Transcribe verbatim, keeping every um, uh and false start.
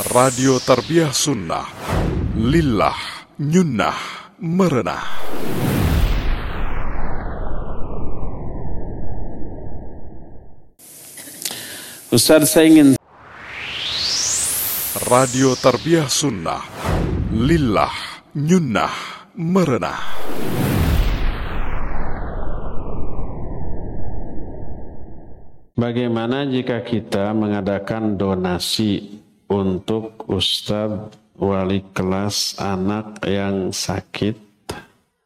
Radio Tarbiyah Sunnah, Lillah, Nyunnah, Merenah. Ustaz, saya ingin Radio Tarbiyah Sunnah, Lillah, Nyunnah, Merenah. bagaimana jika kita mengadakan donasi untuk Ustadz wali kelas anak yang sakit